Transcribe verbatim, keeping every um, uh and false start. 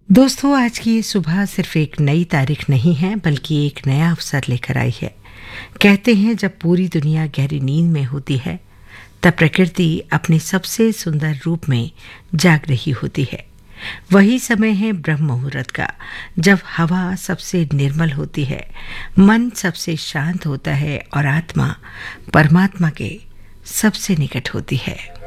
दोस्तों, आज की ये सुबह सिर्फ एक नई तारीख नहीं है बल्कि एक नया अवसर लेकर आई है। कहते हैं जब पूरी दुनिया गहरी नींद में होती है तब प्रकृति अपने सबसे सुंदर रूप में जाग रही होती है। वही समय है ब्रह्म मुहूर्त का, जब हवा सबसे निर्मल होती है, मन सबसे शांत होता है और आत्मा परमात्मा के सबसे निकट होती है।